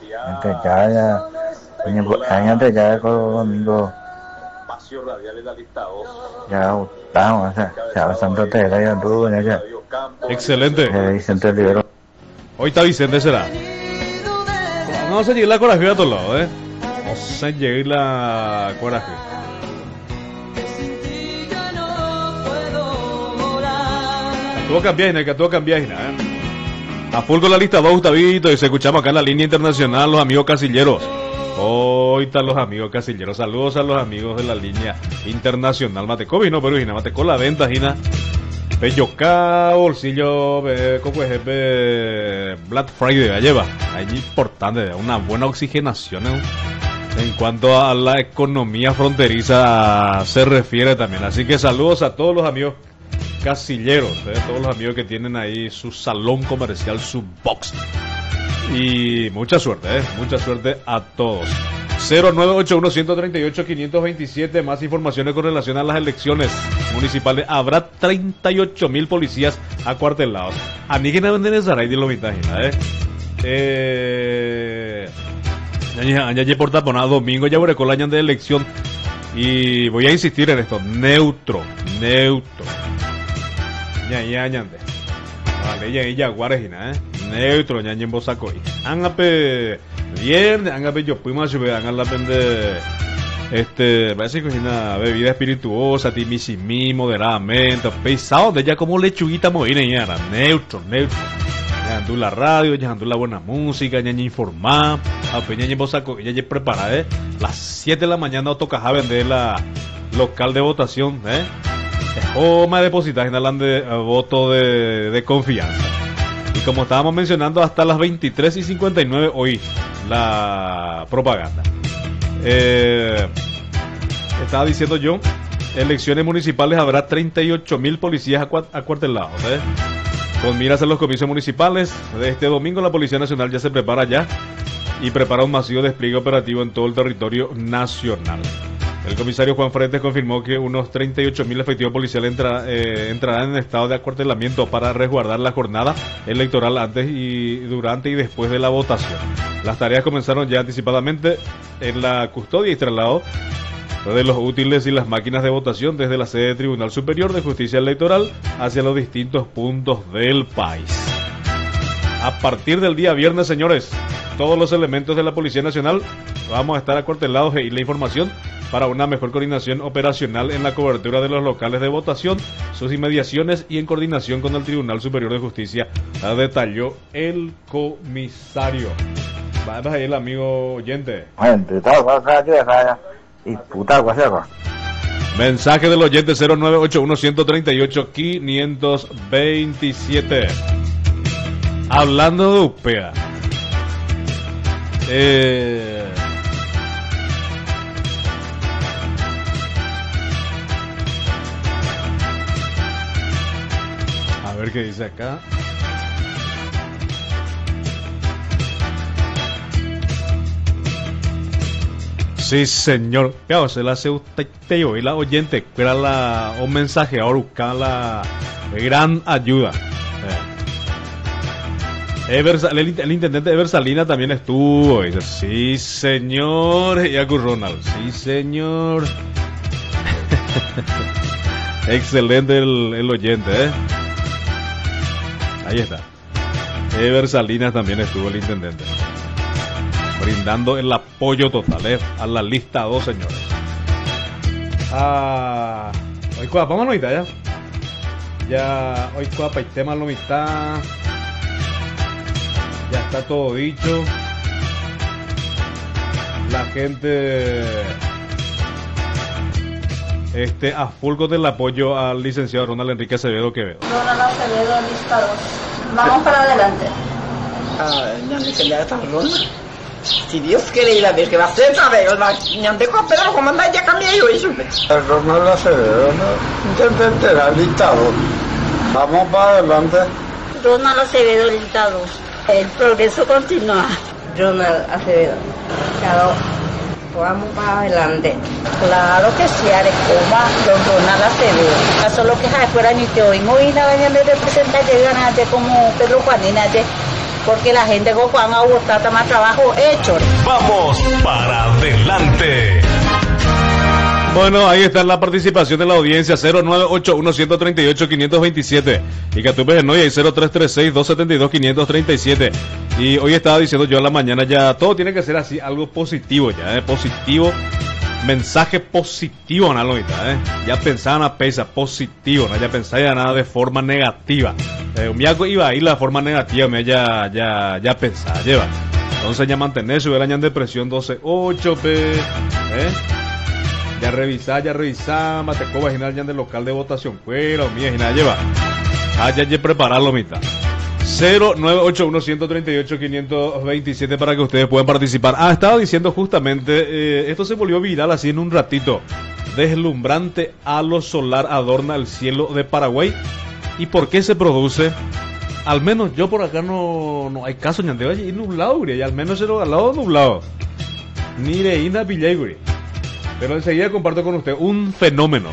Antes ya conmigo ya estamos, ya bastante tela ya tú, ya. Excelente. Vicente Libero. Hoy está Vicente, será. Vamos a llegar la coraje a todos lados, Vamos a llegar la coraje. Que todo cambiáis, A full con la lista 2, Gustavito, y se escuchamos acá en la línea internacional los amigos casilleros. Hoy están los amigos casilleros. Saludos a los amigos de la línea internacional. Mateco vino, pero Gina, Mateco la venta, Gina. Peyoca, bolsillo, ¿cómo es? Black Friday, ya lleva. Ahí importante, una buena oxigenación, en cuanto a la economía fronteriza se refiere también. Así que saludos a todos los amigos casilleros, todos los amigos que tienen ahí su salón comercial, su box. Y mucha suerte a todos. 0981-138-527. Más informaciones con relación a las elecciones municipales. Habrá 38.000 policías acuartelados. A mí que no venden esa raíz de lo mitagina, ya por taponado domingo ya por el año de elección. Y voy a insistir en esto. Neutro. Vale, ya guarejina, neutro, ya en bosaco. Angape viernes, angape yo puimos a la pende parece que es una bebida espirituosa, timissimi, moderadamente, pesado, de ya como lechuguita moina ya, neutro. Ya ando la radio, ya ando la buena música, ya informar, apeña en bosaco, ya preparada, las 7 de la mañana autocaja vender la local de votación, o me depositas en el de voto de confianza. Y como estábamos mencionando, hasta las 23:59 hoy la propaganda. Estaba diciendo yo, elecciones municipales habrá 38.000 policías acuartelados. Con miras a los comicios municipales de este domingo, la Policía Nacional ya se prepara y prepara un masivo despliegue operativo en todo el territorio nacional. El comisario Juan Fretes confirmó que unos 38.000 efectivos policiales entrarán en estado de acuartelamiento para resguardar la jornada electoral antes y durante y después de la votación. Las tareas comenzaron ya anticipadamente en la custodia y traslado de los útiles y las máquinas de votación desde la sede del Tribunal Superior de Justicia Electoral hacia los distintos puntos del país. A partir del día viernes, señores, todos los elementos de la Policía Nacional vamos a estar acuartelados y la información para una mejor coordinación operacional en la cobertura de los locales de votación, sus inmediaciones y en coordinación con el Tribunal Superior de Justicia, detalló el comisario. Vamos ahí el amigo oyente. Mensaje del oyente 0981-138-527. Hablando de UPEA. A ver qué dice acá. Sí, señor. Claro, se la hace usted y la oyente. Era un mensaje ahora buscar la gran ayuda. El intendente Ever Salina también estuvo. Dice, sí, señor. Yacu Ronald. Sí, señor. Excelente el oyente, Ahí está. Ever Salinas también estuvo el intendente. Brindando el apoyo total, a la lista 2, señores. Hoy vámonos ya. Ya, hoy para el tema lo mitad. Ya está todo dicho. La gente a full con el apoyo al licenciado Ronald Enrique Acevedo Quevedo. Ronald Acevedo, lista 2. Vamos para adelante. Ya está Ronald. Si Dios quiere ir a ver qué va a hacer, ¿sabes? Ñante pero como anda ya cambié yo eso. El Ronald Acevedo, intendente era lista 2. Vamos para adelante. Ronald Acevedo, lista 2. El progreso continúa. Ronald Acevedo. Claro, vamos para adelante. Claro que sí, Arecoma, don Ronald Acevedo. Solo que fuera ni te oímos y nada de representar, llegan como Pedro Juanina, porque la gente con a buscar más trabajo hecho. Vamos para adelante. Bueno, ahí está la participación de la audiencia, 0981-138-527. Y Catupes en Noia, y 0336-272-537. Y hoy estaba diciendo yo a la mañana, ya todo tiene que ser así, algo positivo ya, positivo. Mensaje positivo, ¿no? Ya pensaban a pesa positivo, ¿no? Ya pensaba nada de forma negativa. Un miaco iba a ir la forma negativa, ya pensaba, lleva. Entonces ya mantenerse, hubiera en depresión 12-8, Ya revisá, te cobas ya en el local de votación, fuera, o mía, y nada, lleva. Ya prepararlo, mitad. 0981-138-527 para que ustedes puedan participar. Estaba diciendo justamente, esto se volvió viral así en un ratito. Deslumbrante halo solar adorna el cielo de Paraguay. ¿Y por qué se produce? Al menos yo por acá no hay caso, ñandeo, y nublado, y al menos se lo al lado nublado. Ni de ina pilleguri. Pero enseguida comparto con usted un fenómeno.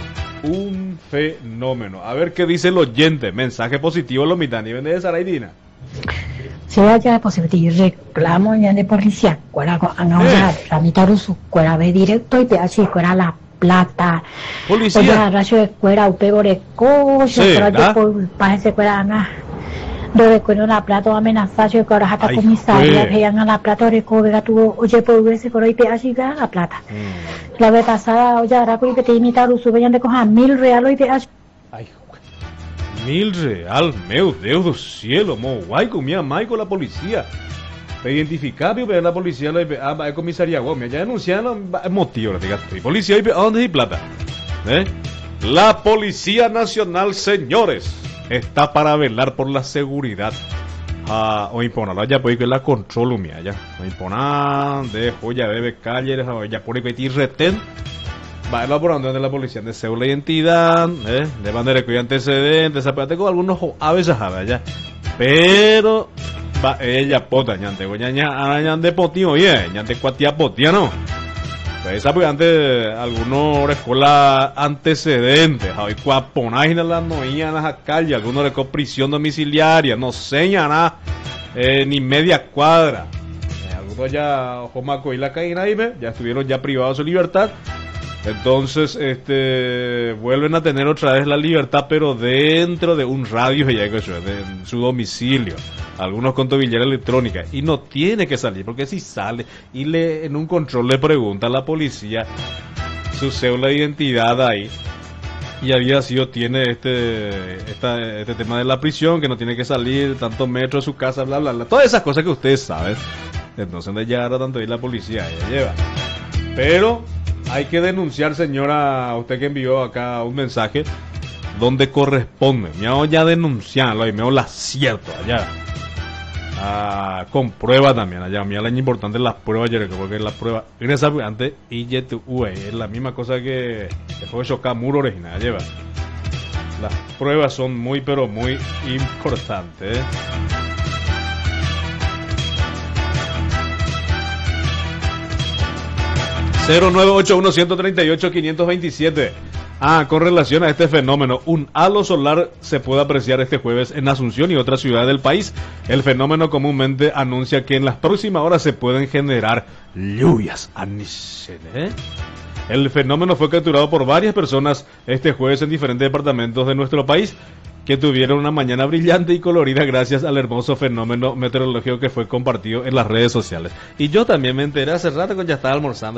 A ver qué dice el oyente. Mensaje positivo, lo mitad. Ni vende de Saraidina. Se vaya positivo. Reclamo ya de policía. Cuera con ahora tramitar su cuera ve directo y te hace cuera La Plata. Policía. Oye, rayo de cuera upegoreco. Sí, yo por parece cuera ana. Donde cuero La Plata amenazar yo que ahora hasta comisaría vean a La Plata recobra tu oye por ese coro y te hace La Plata. La vez pasada, oye, ahora que te imitar o suben de coja 1.000 reales y te hace. Ay, 1.000 real, meu Deus do cielo, mo guay con mi amai con la policía. Te identificar, pero la policía la comisaría, wow, me ya denunciaron motivo, policía, ¿a dónde hay plata? La Policía Nacional, señores, está para velar por la seguridad. O imponerla ya puede que la controlo mía ya. O imponer de joya de calle, ya por repetir retén. Va elaborando de la policía de cédula de identidad, de bandera que antecedentes, tengo algunos a veces ya. Pero va ella pota ñante, ña de potio, ñante cuatia potia no. Pues esa pues antes algunos escuela antecedentes, hoy cuaponáis la noía en la calle, algunos de prisión domiciliaria, no señala ni media cuadra. Algunos ya Jomaco y la caína ya estuvieron ya privados de su libertad. Entonces, vuelven a tener otra vez la libertad, pero dentro de un radio de su domicilio. Algunos con tobillera electrónica. Y no tiene que salir, porque si sale y en un control le pregunta a la policía su cédula de identidad ahí. Y había sido, tiene este tema de la prisión, que no tiene que salir tantos metros de su casa, bla, bla, bla. Todas esas cosas que ustedes saben. Entonces, de ya ahora tanto ahí la policía, ella lleva. Pero hay que denunciar, señora, usted que envió acá un mensaje, donde corresponde. Me hago ya denunciarlo y me hago la cierto allá. Con pruebas también allá. Me hago la importante las pruebas, porque las pruebas, antes IYTU es la misma cosa que fue Shokamuro original, lleva. Las pruebas son muy, pero muy importantes. 0981-138-527. Con relación a este fenómeno, un halo solar se puede apreciar este jueves en Asunción y otras ciudades del país. El fenómeno comúnmente anuncia que en las próximas horas se pueden generar lluvias. El fenómeno fue capturado por varias personas este jueves en diferentes departamentos de nuestro país, que tuvieron una mañana brillante y colorida gracias al hermoso fenómeno meteorológico que fue compartido en las redes sociales. Y yo también me enteré hace rato cuando ya estaba almorzando.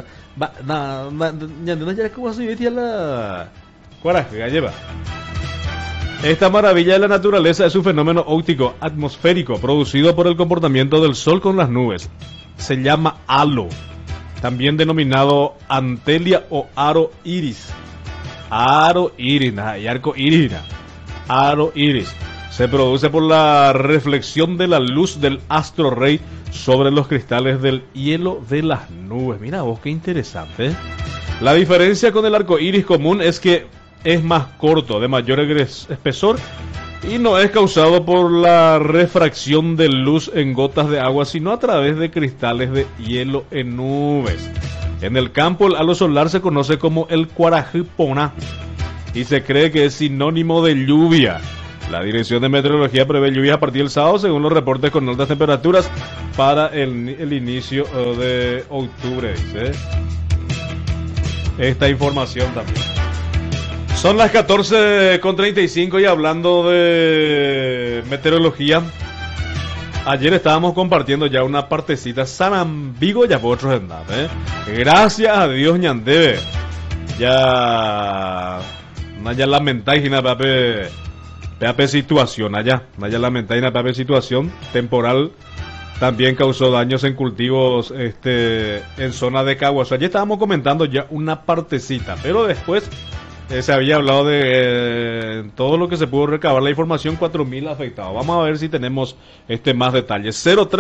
¿Cómo se vestía la cuaraje? Lleva. Esta maravilla de la naturaleza es un fenómeno óptico atmosférico producido por el comportamiento del sol con las nubes. Se llama halo, también denominado antelia o aro iris. Aro iris, y arco iris. Aro iris se produce por la reflexión de la luz del astro rey sobre los cristales del hielo de las nubes. Mira vos, qué interesante. La diferencia con el arco iris común es que es más corto, de mayor espesor, y no es causado por la refracción de luz en gotas de agua, sino a través de cristales de hielo en nubes. En el campo, el halo solar se conoce como el cuarajipona y se cree que es sinónimo de lluvia. La Dirección de Meteorología prevé lluvias a partir del sábado, según los reportes con altas temperaturas para el inicio de octubre, dice esta información también. Son las 14:35 y hablando de meteorología, ayer estábamos compartiendo ya una partecita Sanambigo ya por otros enlaces, Gracias a Dios ñandebe. Ya lamentáis na pape situación allá. Naya lamentáis na pape situación temporal. También causó daños en cultivos en zona de Caguas. Ayer estábamos comentando ya una partecita, pero después se había hablado de todo lo que se pudo recabar la información, 4.000 afectados. Vamos a ver si tenemos más detalles.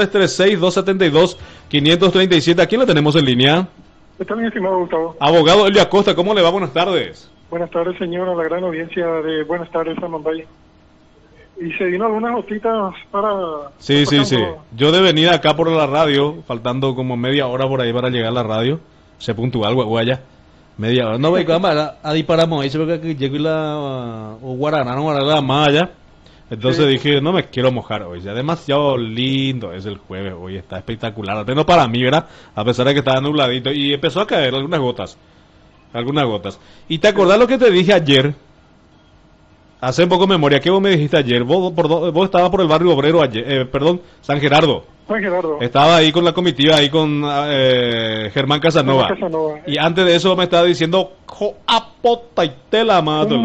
0336-272-537. ¿A quién le tenemos en línea? Está bien, estimado Gustavo. Abogado Elio Acosta, ¿cómo le va? Buenas tardes. Buenas tardes, señor, a la gran audiencia de Buenas tardes, Samambay. Y se vino algunas gotitas para... Sí. Yo de venida acá por la radio, faltando como media hora por ahí para llegar a la radio, se puntual, guaya. Media hora. No, voy a disparamos ahí, se ve que llego y la malla. Entonces dije, no me quiero mojar hoy, ya demasiado lindo es el jueves, hoy está espectacular, al menos para mí, ¿verdad? A pesar de que estaba nubladito y empezó a caer algunas gotas. ¿Y te acordás lo que te dije ayer? Hace un poco memoria, ¿qué vos me dijiste ayer? Vos estabas por el barrio obrero ayer, San Gerardo. Estaba ahí con la comitiva, ahí con Germán Casanova. Y antes de eso me estaba diciendo, joapota y tela mato.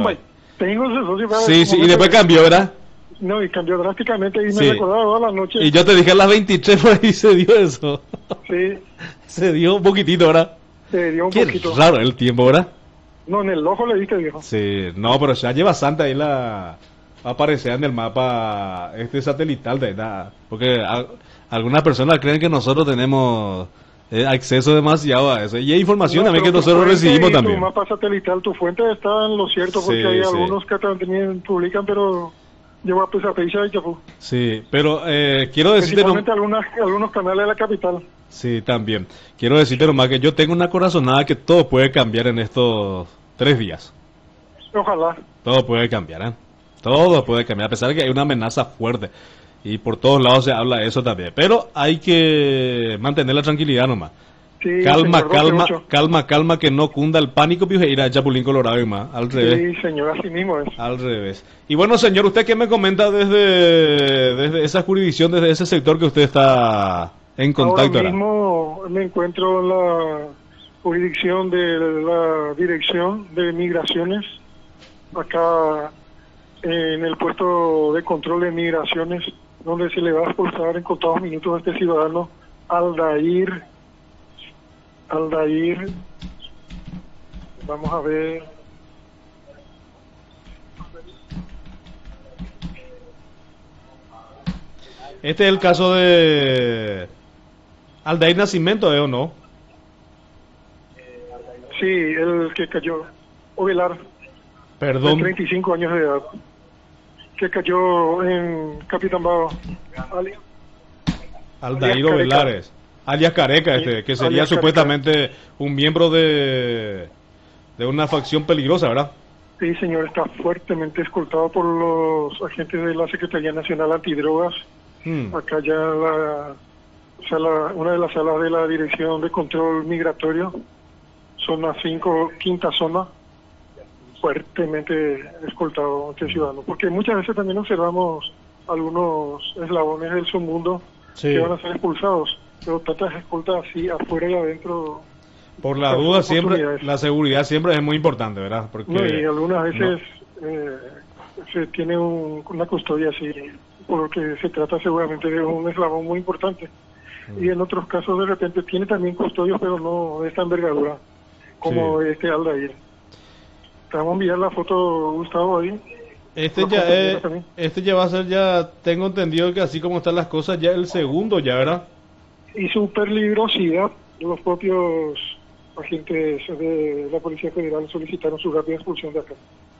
Sí, y después cambió, ¿verdad? No, y cambió drásticamente y me recordaba toda la noche. Y yo te dije a las 23 por ahí se dio eso. Sí. Se dio un poquito, ¿verdad? Se dio un poquito. Qué raro el tiempo, ¿verdad? No, en el ojo le diste, viejo. Sí, no, pero ya lleva bastante ahí aparecer en el mapa satelital de nada. Porque algunas personas creen que nosotros tenemos acceso demasiado a eso. Y hay información también que nosotros recibimos también. Tu mapa satelital, tu fuente está en lo cierto, porque hay algunos que también publican, pero llevo a pesar y Chapú. Sí, pero quiero decirte... Principalmente algunos canales de la capital. Sí, también. Quiero decirte nomás que yo tengo una corazonada que todo puede cambiar en estos 3 días. Ojalá. Todo puede cambiar, ¿eh? Todo puede cambiar, a pesar de que hay una amenaza fuerte. Y por todos lados se habla de eso también. Pero hay que mantener la tranquilidad nomás. Sí, calma, señor, calma, que no cunda el pánico, pues, ir a Chapulín Colorado y más. Al revés. Sí, señor, así mismo es. Al revés. Y bueno, señor, ¿usted qué me comenta desde esa jurisdicción, desde ese sector que usted está en contacto? Ahora mismo me encuentro en la jurisdicción de la Dirección de Migraciones, acá en el puesto de control de migraciones, donde se le va a expulsar en contados minutos a este ciudadano Aldair, vamos a ver, este es el caso de Aldair Nacimiento, ¿o no? Sí, el que cayó, Ovelar, perdón, de 35 años de edad, que cayó en Capitán Bado, Aldair Ovelares, alias Careca, que sería supuestamente Careca, un miembro de una facción peligrosa, ¿verdad? Sí, señor, está fuertemente escoltado por los agentes de la Secretaría Nacional Antidrogas. Acá ya una de las salas de la Dirección de Control Migratorio, zona 5, quinta zona, fuertemente escoltado este ciudadano, porque muchas veces también observamos algunos eslabones del submundo que van a ser expulsados, pero tantas escoltas así afuera y adentro. Por la duda, siempre la seguridad siempre es muy importante, ¿verdad? Porque no, y algunas veces se tiene una custodia así, por lo que se trata seguramente de un eslabón muy importante. Y en otros casos de repente tiene también custodios, pero no de esta envergadura como este Aldair. Te vamos a enviar la foto, Gustavo, ahí. Este ya va a ser, ya tengo entendido que así como están las cosas, ya el segundo ya, ¿verdad? Y su peligrosidad, los propios agentes de la Policía Federal solicitaron su rápida expulsión de acá.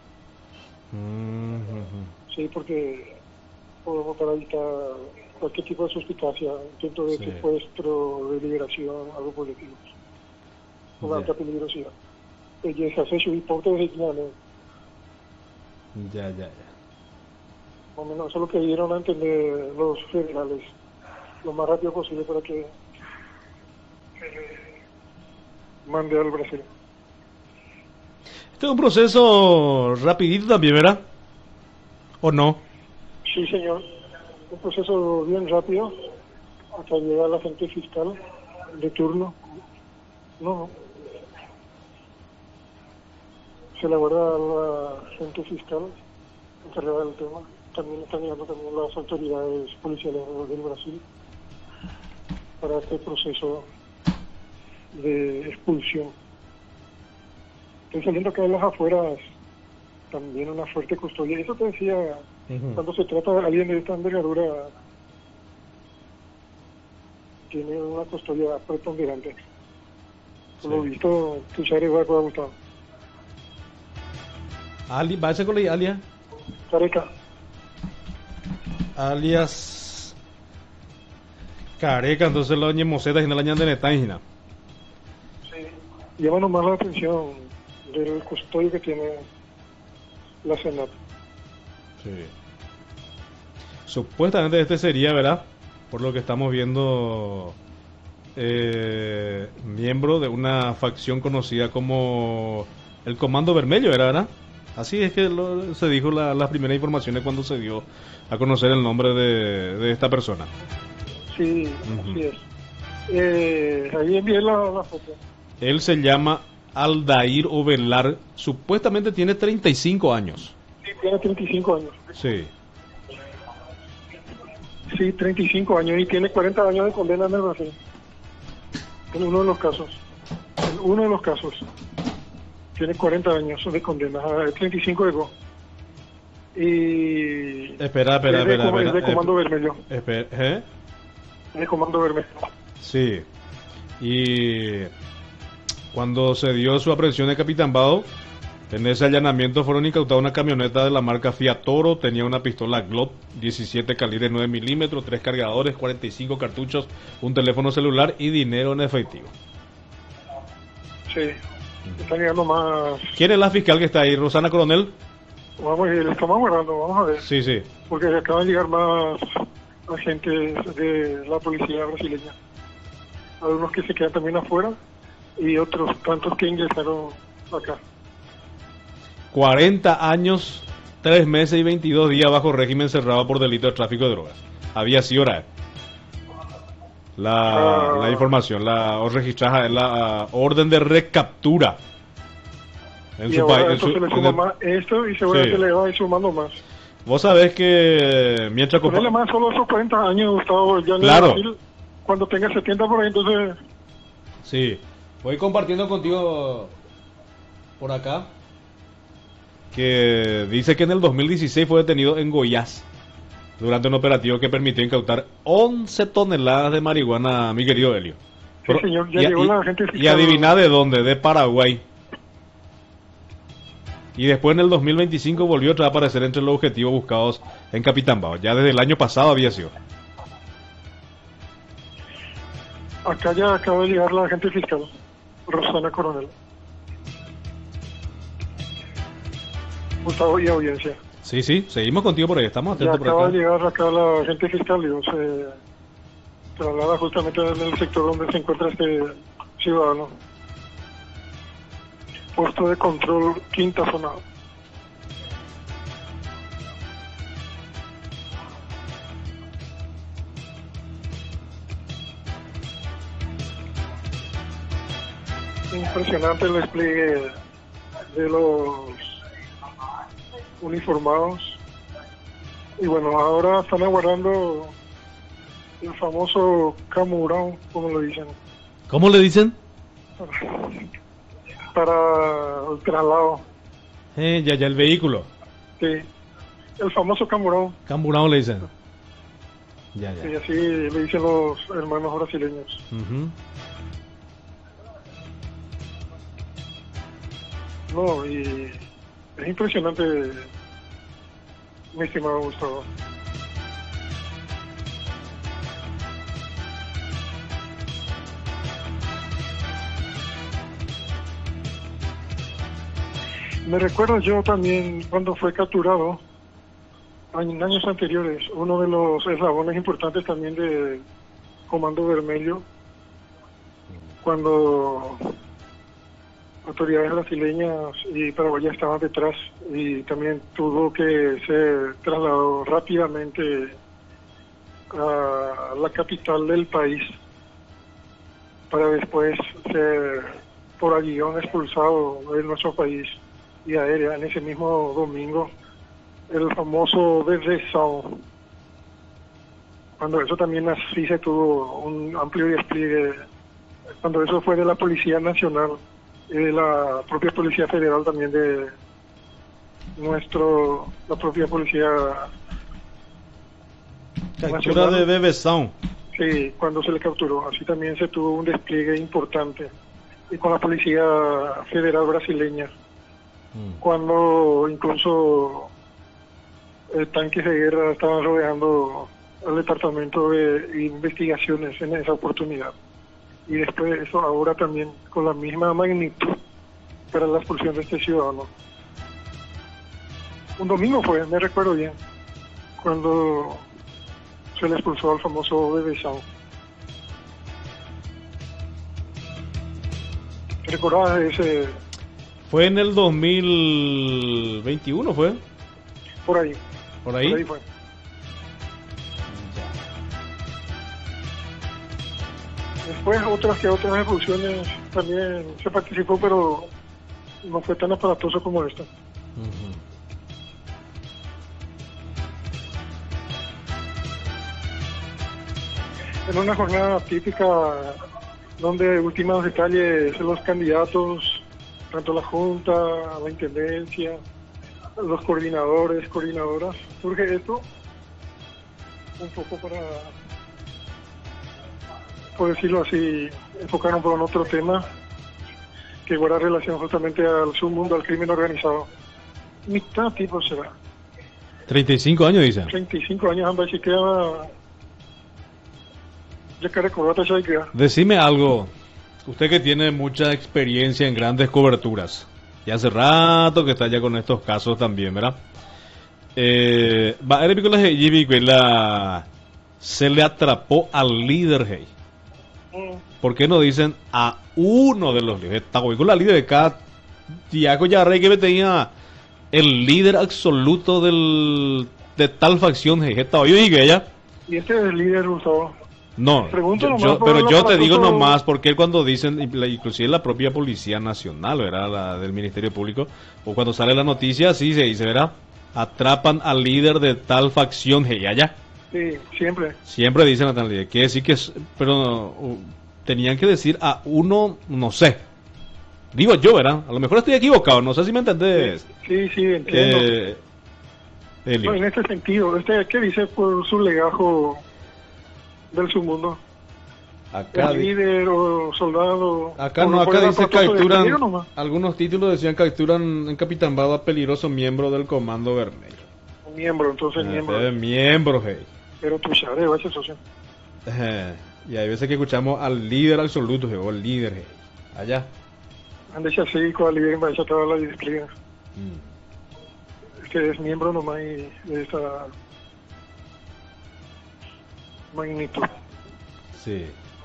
Sí, porque para evitar cualquier tipo de suspicacia, intento de secuestro, de liberación, algo por el estilo. Con alta peligrosidad. Ya. o menos eso es lo que dieron a entender los federales, lo más rápido posible para que mande al Brasil. Este es un proceso rapidito también, ¿verdad? ¿O no? Sí, señor. Un proceso bien rápido hasta llegar al agente fiscal de turno. No. Se le guarda a la agente fiscal encargada del tema. También están llegando también las autoridades policiales del Brasil para este proceso de expulsión. Estoy saliendo acá de las afueras, también una fuerte custodia. Eso te decía, cuando se trata de alguien de esta envergadura, tiene una custodia preponderante. Por lo visto, tu chare va a gustar. ¿Va a ser con la alias? Careca. Alias Careca, entonces la doña Moseta y no la ñan de Netángina. Sí. Llama nomás la atención del custodio que tiene la Senat. Sí. Supuestamente este sería, ¿verdad? Por lo que estamos viendo, miembro de una facción conocida como el Comando Vermelho, ¿era, verdad? Así es que se dijo las primeras informaciones cuando se dio a conocer el nombre de esta persona. Sí, así es. Ahí envié la foto. Él se llama Aldair Ovelar, supuestamente tiene 35 años. Sí, tiene 35 años. Sí. Sí, 35 años y tiene 40 años de condena en el Brasil. En uno de los casos. Tiene 40 años de condena, 35 de go. Y... Espera. Es de Comando Vermelho. ¿Eh? Es de Comando Vermelho. Sí. Y cuando se dio su aprehensión de Capitán Bado, en ese allanamiento fueron incautadas una camioneta de la marca Fiat Toro, tenía una pistola Glock 17 calibre 9 milímetros, 3 cargadores, 45 cartuchos, un teléfono celular y dinero en efectivo. Sí, están llegando más. ¿Quién es la fiscal que está ahí? ¿Rosana Coronel? Vamos a ir, estamos aguardando, vamos a ver. Sí. Porque acaban de llegar más agentes de la policía brasileña. Algunos que se quedan también afuera y otros tantos que ingresaron acá. 40 años, 3 meses y 22 días bajo régimen cerrado por delito de tráfico de drogas. Había sido la información, la registrada en la orden de recaptura. En y su ahora país. Se le suma más esto y seguramente le va a ir sumando más. Vos sabés que mientras... Ponerle más solo esos 40 años, Gustavo, ya en claro. Brasil, cuando tenga 70 por ahí, entonces... Sí, voy compartiendo contigo por acá que dice que en el 2016 fue detenido en Goiás durante un operativo que permitió incautar 11 toneladas de marihuana, mi querido Helio. Sí, señor, ya llegó la gente fiscal. Y adivina de dónde, de Paraguay. Y después en el 2025 volvió otra vez a aparecer entre los objetivos buscados en Capitán Bado. Ya desde el año pasado había sido. Acá ya acaba de llegar la agente fiscal, Rosana Coronel. Gustavo y audiencia. Sí, seguimos contigo por ahí, estamos Ya atentos por acaba acá. de llegar acá la agente fiscal, digo, se traslada justamente en el sector donde se encuentra este ciudadano. Puesto de control, quinta zona. Impresionante el despliegue de los uniformados. Y bueno, ahora están aguardando el famoso camurão, como lo dicen, ¿Cómo le dicen? para el traslado. Ya el vehículo. Sí, el famoso camurão. Camburao le dicen. Ya. Y así le dicen los hermanos brasileños. Ujú. No, y es impresionante, mi estimado Gustavo. Me recuerdo yo también cuando fue capturado, En años anteriores, uno de los eslabones importantes también de Comando Vermelho, cuando autoridades brasileñas y paraguayas estaban detrás, y también tuvo que ser trasladado rápidamente a la capital del país para después ser por avión expulsado de nuestro país y aérea en ese mismo domingo, el famoso Bebezão. Cuando eso también así se tuvo un amplio despliegue, cuando eso fue de la Policía Nacional y de la propia Policía Federal, también de la propia Policía Captura de Bebezão. Sí, cuando se le capturó, así también se tuvo un despliegue importante, y con la Policía Federal brasileña, cuando incluso tanques de guerra estaban rodeando al Departamento de Investigaciones en esa oportunidad. Y después de eso, ahora también con la misma magnitud para la expulsión de este ciudadano. Un domingo fue, me recuerdo bien, cuando se le expulsó al famoso Bebezão. ¿Te recordás de ese? Fue en el 2021, ¿fue? Por ahí. ¿Por ahí? Por ahí fue. Después otras evoluciones también se participó, pero no fue tan aparatoso como esta. En una jornada típica donde ultiman detalles los candidatos, tanto la Junta, la Intendencia, los coordinadores, coordinadoras, surge esto un poco para, por decirlo así, enfocar un poco en otro tema que guarda relación justamente al submundo, al crimen organizado. Mitad tipo será. 35 años, dice. 35 años, ambas y queda. Ya que recordate, ya queda. Decime algo. Usted que tiene mucha experiencia en grandes coberturas. Ya hace rato que está ya con estos casos también, ¿verdad? Se le atrapó al líder, hey. ¿Por qué no dicen a uno de los líderes? Está con la líder de cada Tiago Yarrey que tenía el líder absoluto de tal facción, hey. Estaba yo y ella. Y este es el líder usado. No, pero yo te digo nomás, porque cuando dicen, inclusive la propia Policía Nacional, ¿verdad? La del Ministerio Público, o cuando sale la noticia, sí se dice, ¿verdad? Atrapan al líder de tal facción, hey, allá. Sí, siempre. Siempre dicen a tal líder, quiere decir que, pero tenían que decir a uno, no sé. Digo yo, ¿verdad? A lo mejor estoy equivocado, no sé si me entendés. Sí, entiendo. No, en este sentido, ¿qué dice por su legajo del submundo? Acá el líder o soldado. Acá no, acá dice capturan, algunos títulos decían capturan en Capitán Bada peligroso miembro del Comando Vermelho. Un miembro, entonces miembro. Miembro, hey. Pero tu chare, va a ser socio. Y hay veces que escuchamos al líder absoluto, hey, o el líder, hey. Allá. Ande así con el líder, va a toda la despliegue. Este es miembro nomás de esa magnitud. Sí.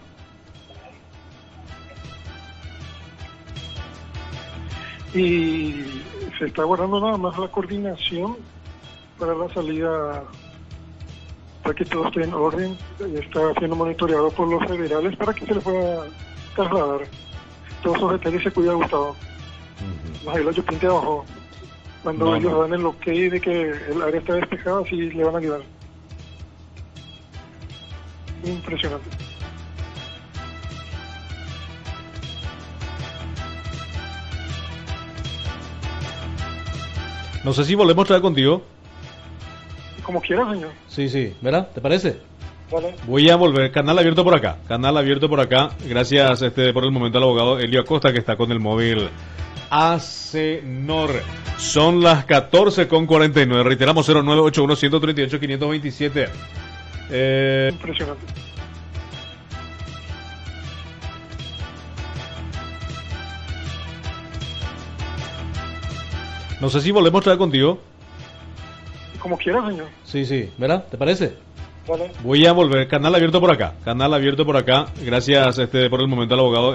Y se está guardando nada más la coordinación para la salida, para que todo esté en orden. Está siendo monitoreado por los federales para que se le pueda trasladar. Todos esos detalles se cuida, Gustavo. Más el 8 pinte abajo. Cuando ellos dan el ok de que el área está despejada, sí le van a ayudar. Impresionante. No sé si volvemos a traer contigo. Como quiera, señor. Sí, ¿verdad? ¿Te parece? Vale. Voy a volver. Canal abierto por acá. Gracias por el momento al abogado Elio Acosta, que está con el móvil ACNOR. Son las 14:49. Reiteramos 0981-138-527. Impresionante. No sé si volvemos a traer contigo. como quiera, señor. Sí, ¿verdad? ¿Te parece? Vale. Voy a volver, canal abierto por acá. Gracias por el momento al abogado